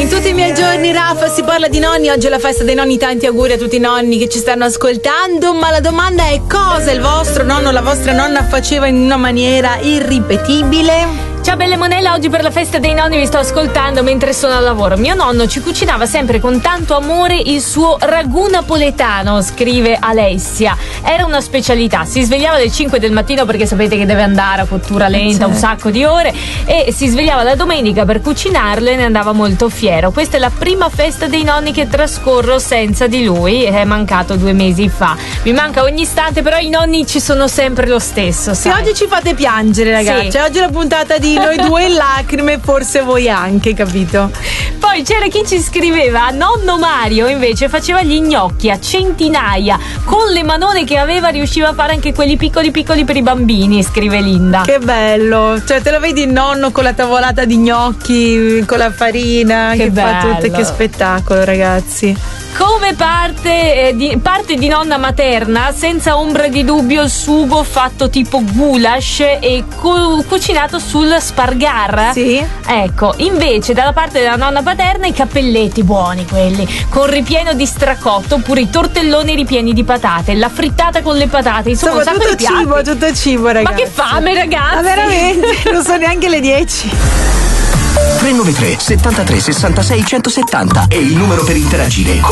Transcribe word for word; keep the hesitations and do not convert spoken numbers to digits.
In tutti i miei giorni, Rafa, si parla di nonni. Oggi è la festa dei nonni, tanti auguri a tutti i nonni che ci stanno ascoltando. Ma la domanda è: cosa il vostro nonno o la vostra nonna faceva in una maniera irripetibile? Ciao belle monella, oggi per la festa dei nonni vi sto ascoltando mentre sono al lavoro. Mio nonno ci cucinava sempre con tanto amore il suo ragù napoletano, scrive Alessia. Era una specialità, si svegliava alle cinque del mattino perché sapete che deve andare a cottura lenta, un sacco di ore, e si svegliava la domenica per cucinarle e ne andava molto fiero. Questa è la prima festa dei nonni che trascorro senza di lui, è mancato due mesi fa. Mi manca ogni istante, però i nonni ci sono sempre lo stesso, sai? Se oggi ci fate piangere, ragazzi, sì. Oggi è la puntata di noi due in lacrime, forse voi anche, capito? Poi c'era chi ci scriveva: nonno Mario invece faceva gli gnocchi a centinaia, con le manone che aveva riusciva a fare anche quelli piccoli piccoli per i bambini, scrive Linda. Che bello, cioè te lo vedi il nonno con la tavolata di gnocchi, con la farina, che, che fa tutto, che spettacolo, ragazzi. Come parte, eh, di, parte di nonna materna, senza ombra di dubbio il sugo fatto tipo goulash e cu- cucinato sul spargar. Sì. Ecco, invece dalla parte della nonna paterna i cappelletti buoni, quelli con ripieno di stracotto, oppure i tortelloni ripieni di patate, la frittata con le patate, insomma, insomma tutto cibo, tutto cibo, ragazzi. Ma che fame, ragazzi! Ma veramente, non sono neanche le dieci. tre nove tre settantatré sessantasei centosettanta è il numero per interagire con